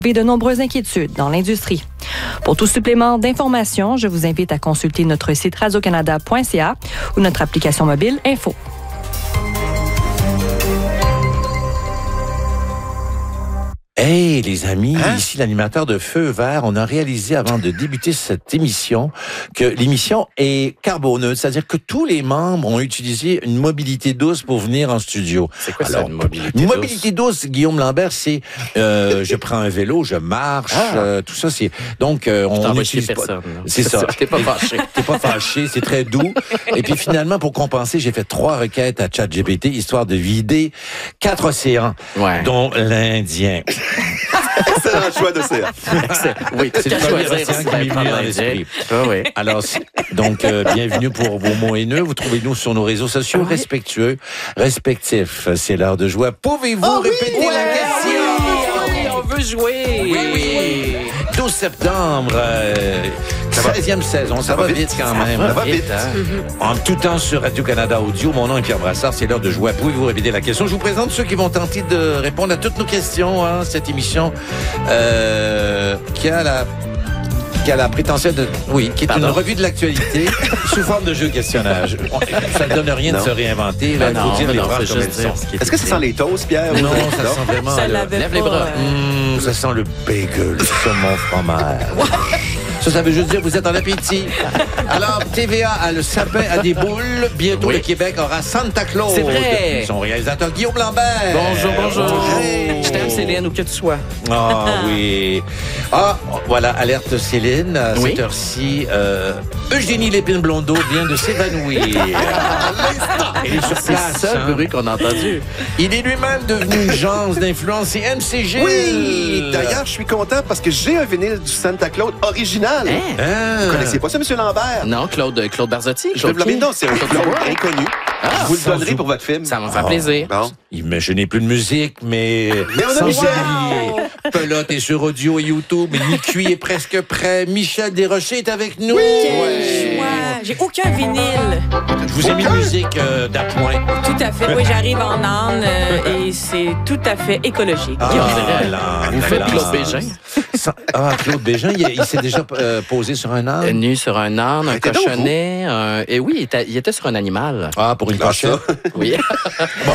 De nombreuses inquiétudes dans l'industrie. Pour tout supplément d'informations, je vous invite à consulter notre site radiocanada.ca ou notre application mobile Info. Hey les amis, ici l'animateur de Feu Vert. On a réalisé avant de débuter cette émission que l'émission est carboneutre, c'est-à-dire que tous les membres ont utilisé une mobilité douce pour venir en studio. C'est quoi ça, une mobilité douce? Une mobilité douce, Guillaume Lambert, c'est je prends un vélo, je marche, tout ça c'est donc on n'utilise pas. Personne, c'est ça. T'es pas fâché. T'es pas fâché, c'est très doux. Et puis finalement, pour compenser, j'ai fait 3 requêtes à ChatGPT histoire de vider 4 océans, dont l'Indien. Excellent choix d'océan. Oui, c'est le premier océan qui m'est venu à l'esprit. Oui. Alors, donc, bienvenue pour vos mots haineux. Vous trouvez-nous sur nos réseaux sociaux respectueux, respectifs. C'est l'heure de jouer. Pouvez-vous répéter la question? Oui, on veut jouer. Oui. 12 septembre, 16e saison. Ça va vite quand même. Ça va vite. En tout temps sur Radio-Canada Audio, mon nom est Pierre Brassard. C'est l'heure de jouer. Pouvez-vous répéter la question? Je vous présente ceux qui vont tenter de répondre à toutes nos questions. Cette émission qui a la prétention de... Oui, qui est une revue de l'actualité sous forme de jeu questionnage. Ça ne donne rien de se réinventer. Il faut dire les phrases comme elles sont. Est-ce que ça sent les toasts, Pierre? Non, ça sent vraiment... Lève les bras. Ça sent le bagel sur mon fromage. Ça veut juste dire que vous êtes en appétit. Alors, TVA a le sapin à des boules. Bientôt, le Québec aura Santa Claus. C'est vrai. Son réalisateur Guillaume Lambert. Bonjour. Hey. Je t'aime, Céline, où que tu sois. Ah oui. Voilà, alerte Céline. À cette heure-ci, Eugénie Lépine-Blondeau vient de s'évanouir. Elle est sur place. C'est ça le bruit qu'on a entendu. Il est lui-même devenu une gence d'influence et MCG. Oui! D'ailleurs, je suis content parce que j'ai un vinyle du Santa Claus original. Vous connaissiez pas ça, M. Lambert? Non, Claude Barzotti? Non, c'est un Claude inconnu. Je vous le donnerai pour votre film. Ça va me faire plaisir. Bon. Je n'ai plus de musique, mais on a sans Michel. oublier. Pelote est sur audio et YouTube. Mi-cuit est presque prêt. Michel Desrochers est avec nous. J'ai aucun vinyle. Je vous ai mis une musique d'appoint. Tout à fait. Oui, j'arrive en Inde et c'est tout à fait écologique. Vous faites Claude Bégin? Claude Bégin, il s'est déjà posé sur un âne. Nu sur un âne, un cochonnet. Et oui, il était sur un animal. Pour une cochonne. Oui. Bon,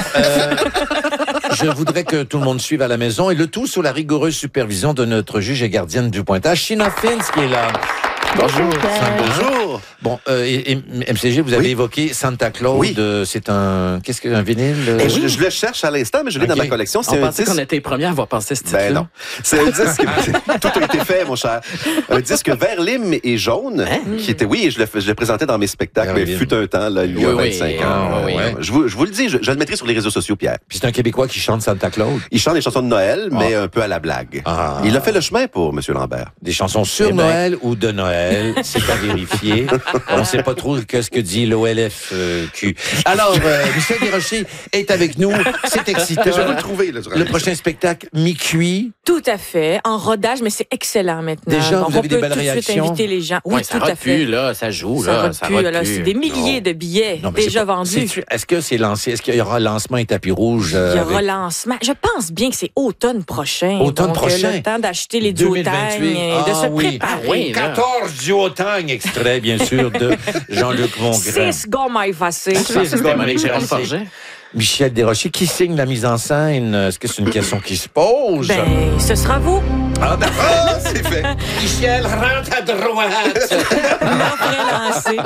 je voudrais que tout le monde suive à la maison et le tout sous la rigoureuse supervision de notre juge et gardienne du pointage, Sheena Fins, qui est là. Bonjour. Bonjour. Bon, et MCG, vous avez évoqué Santa Claus. Oui. C'est un... Qu'est-ce qu'un vinyle? Je le cherche à l'instant, mais je l'ai dans ma collection. On pensait qu'on était les premiers à avoir pensé ce titre-là. Ben non. C'est un disque... Tout a été fait, mon cher. Un disque vert lime et jaune, qui était... Oui, je le présentais dans mes spectacles. Il fut un temps, là, il y a 25 ans. Je vous le dis, je le mettrai sur les réseaux sociaux, Pierre. Puis c'est un Québécois qui chante Santa Claus. Il chante des chansons de Noël, mais un peu à la blague. Il a fait le chemin pour M. Lambert. Des chansons sur Noël ou de Noël, c'est à vérifier. On ne sait pas trop ce que dit l'OLFQ. Alors, Michel Desrochers est avec nous. C'est excitant. Je vais vous le trouver. Là, le prochain spectacle, mi-cuit. Tout à fait. En rodage, mais c'est excellent maintenant. Déjà, vous avez des belles réactions? On peut tout de suite inviter les gens. Oui, ça tout à fait. Là, ça joue. Ça c'est des milliers de billets déjà vendus. Est-ce que c'est lancé? Est-ce qu'il y aura lancement et tapis rouge? Il y aura lancement. Je pense bien que c'est automne prochain. Automne prochain? Le temps d'acheter les duotangs et de se préparer. 14 duotangs, extrait, bien sûr, de Jean-Luc Mongrain. 6 gommes à effacer. 6 gommes à effacer. Jérôme Forget. Michel Desrochers, qui signe la mise en scène? Est-ce que c'est une question qui se pose? Ce sera vous. C'est fait. Michel, rentre à droite. Lancer.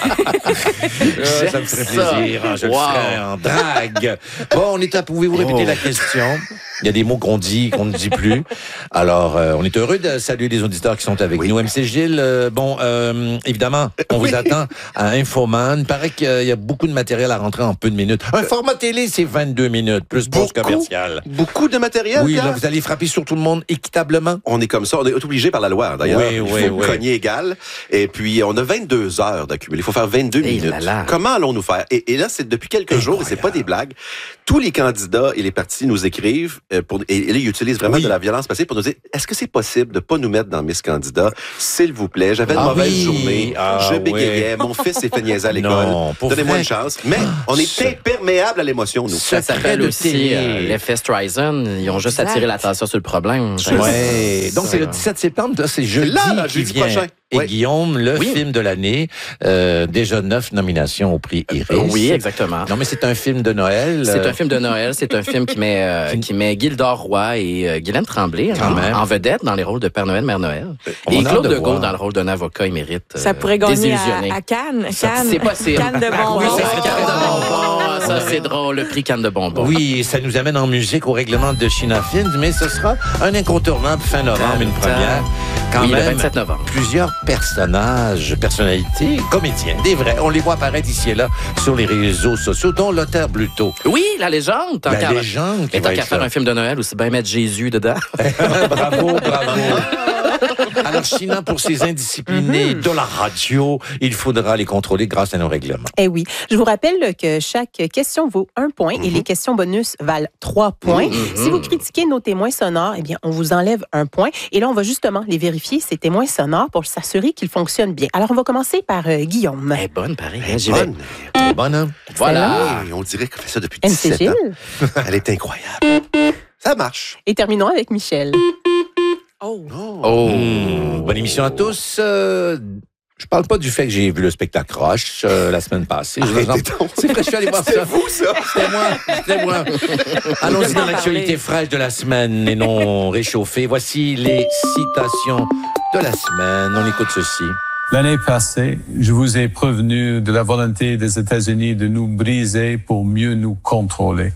Ça me ferait plaisir. Je le ferai en drague. Bon, on est à... Pouvez-vous répéter la question? Il y a des mots qu'on dit, qu'on ne dit plus. Alors, on est heureux de saluer les auditeurs qui sont avec nous. MC Gilles, évidemment, on vous attend à Infoman. Il paraît qu'il y a beaucoup de matériel à rentrer en peu de minutes. Un format télé, c'est 22 minutes, plus pause commerciale. Beaucoup de matériel, Oui, Pierre? là, vous allez frapper sur tout le monde équitablement. On est comme ça. On est obligé par la loi, d'ailleurs. Il faut cogner égal. Et puis, on a 22 heures d'accumuler. Il faut faire 22 minutes. Comment allons-nous faire? Et là, c'est depuis quelques jours, et c'est pas des blagues. Tous les candidats et les partis nous écrivent et là, il utilise vraiment de la violence passive pour nous dire, est-ce que c'est possible de pas nous mettre dans Miss Candidat? S'il vous plaît, j'avais une mauvaise journée, je bégayais, mon fils s'est fait niaiser à l'école, donnez-moi une chance. Mais on est imperméable à l'émotion, nous. Ça s'appelle aussi l'effet Streisand. Ils ont juste attiré l'attention sur le problème. Ouais. Donc, c'est le 17 septembre, là, c'est jeudi qui vient. Prochain. Et Guillaume, le film de l'année, déjà 9 nominations au prix Iris. Oui, exactement. Non, mais c'est un film de Noël. C'est un film de Noël. C'est un film qui met Gildor Roy et Guylaine Tremblay en vedette dans les rôles de Père Noël, Mère Noël. Et Claude Legault dans le rôle d'un avocat émérite. Ça pourrait gagner à Cannes. C'est possible. Cannes de bonbons. Oui, c'est Cannes de bonbons. Ça, c'est drôle, le prix Cannes de bonbons. Oui, ça nous amène en musique au règlement de China Films, mais ce sera un incontournable fin novembre, une première. Quand même, le 27 novembre. Plusieurs personnalités, comédiens, des vrais. On les voit apparaître ici et là sur les réseaux sociaux, dont Lothar Blutau. Oui, la légende. La légende. Et tant qu'à faire un film de Noël, aussi bien mettre Jésus dedans. Bravo. Alors, China, pour ces indisciplinés de la radio, il faudra les contrôler grâce à nos règlements. Eh oui. Je vous rappelle que chaque question vaut 1 point et les questions bonus valent 3 points. Si vous critiquez nos témoins sonores, eh bien, on vous enlève 1 point. Et là, on va justement les vérifier, ces témoins sonores, pour s'assurer qu'ils fonctionnent bien. Alors, on va commencer par Guillaume. Elle est bonne, pareil. Elle est bonne, hein? Voilà. On dirait qu'elle fait ça depuis 17 ans. Elle est incroyable. Ça marche. Et terminons avec Michel. Bonne émission à tous. Je parle pas du fait que j'ai vu le spectacle Roche la semaine passée. C'est vrai, je suis allé voir ça. C'était vous, ça? C'était moi. Allons-y dans l'actualité fraîche de la semaine et non réchauffée. Voici les citations de la semaine. On écoute ceci. L'année passée, je vous ai prévenu de la volonté des États-Unis de nous briser pour mieux nous contrôler.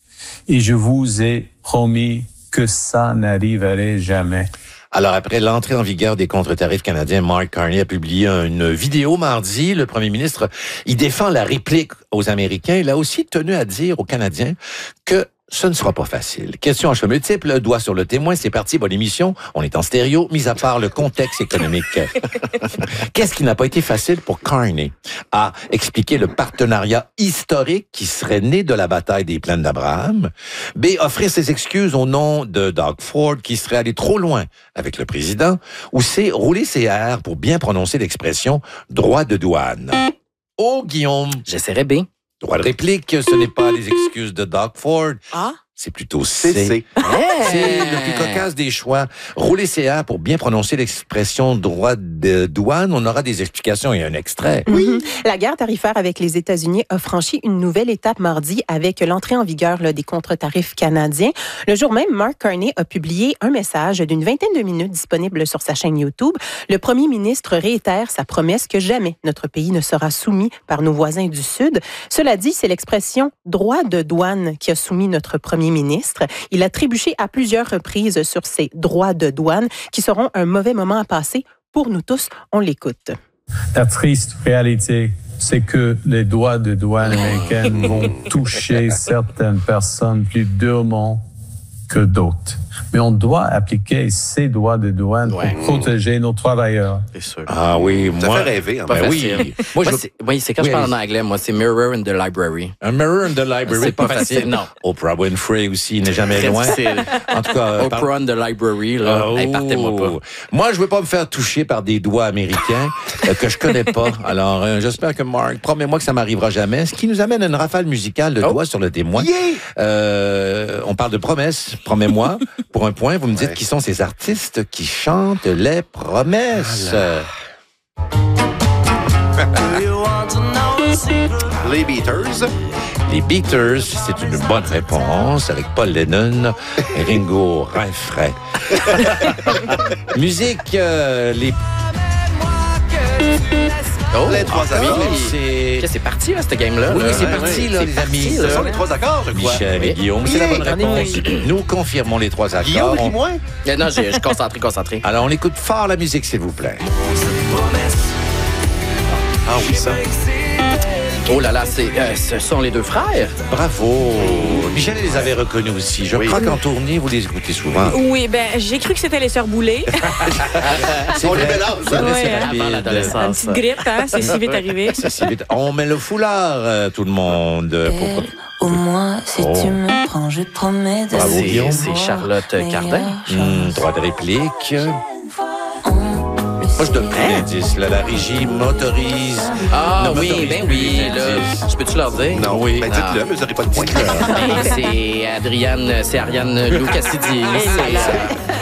Et je vous ai promis que ça n'arriverait jamais. Alors, après l'entrée en vigueur des contre-tarifs canadiens, Mark Carney a publié une vidéo mardi. Le premier ministre, il défend la réplique aux Américains. Il a aussi tenu à dire aux Canadiens que ce ne sera pas facile. Question en choix multiple, doigt sur le témoin, c'est parti, bonne émission. On est en stéréo, mis à part le contexte économique. Qu'est-ce qui n'a pas été facile pour Carney? A. Expliquer le partenariat historique qui serait né de la bataille des plaines d'Abraham. B. Offrir ses excuses au nom de Doug Ford qui serait allé trop loin avec le président. Ou C. Rouler ses airs pour bien prononcer l'expression droit de douane. Oh, Guillaume. J'essaierai B. Droit de réplique, ce n'est pas les excuses de Doug Ford. C'est plutôt C. C'est le plus cocasse des choix. Rouler CA pour bien prononcer l'expression droit de douane. On aura des explications et un extrait. Oui. La guerre tarifaire avec les États-Unis a franchi une nouvelle étape mardi avec l'entrée en vigueur des contre-tarifs canadiens. Le jour même, Mark Carney a publié un message d'une vingtaine de minutes disponible sur sa chaîne YouTube. Le premier ministre réitère sa promesse que jamais notre pays ne sera soumis par nos voisins du Sud. Cela dit, c'est l'expression droit de douane qui a soumis notre premier ministre. Il a trébuché à plusieurs reprises sur ces droits de douane qui seront un mauvais moment à passer pour nous tous. On l'écoute. La triste réalité, c'est que les droits de douane américaines vont toucher certaines personnes plus durement que d'autres. Mais on doit appliquer ces droits de douane pour protéger nos travailleurs. C'est sûr. Ah oui, ça fait rêver. Oui, c'est quand je parle en anglais, moi, c'est Mirror in the Library. Un Mirror in the Library. C'est pas facile, non. Oprah Winfrey aussi n'est jamais loin. En tout cas, Oprah in the Library, là, partez-moi pas. Moi, je veux pas me faire toucher par des doigts américains que je connais pas. Alors, j'espère que Mark, promets-moi que ça m'arrivera jamais. Ce qui nous amène à une rafale musicale de doigts sur le témoin. On parle de promesses. Promets-moi. Pour un point, vous me dites qui sont ces artistes qui chantent les promesses. Les Beatles. Les Beatles, c'est une bonne réponse avec Paul Lennon et Ringo Rinfret. Musique, les... Les trois accords. C'est parti, là, cette game-là. Oui, c'est parti, là, les amis. Ce sont les trois accords, je crois. Michel et Guillaume, c'est la bonne réponse. Nous confirmons les trois accords. Guillaume, dis-moi. Non, je suis concentré. Alors, on écoute fort la musique, s'il vous plaît. Ah oui, ça. Oh là là, ce sont les deux frères. Bravo. Michel les avait reconnus aussi. Je crois qu'en tournée, vous les écoutez souvent. Oui, j'ai cru que c'était les Sœurs Boulay. On les mélange. Avant l'adolescence. Une petite grippe, hein, c'est si vite arrivé. C'est si vite. On met le foulard, tout le monde. Au moins, si tu me prends, je promets de... Bravo, Guillaume. C'est Charlotte Cardin. Droit de réplique. Moi, je donne plus d'indices. La régie m'autorise. Ah oui, ben oui. Je peux-tu leur dire? Non, oui. Ben dites-le, mais vous n'aurez pas de point. C'est Ariane Lou Cassidy.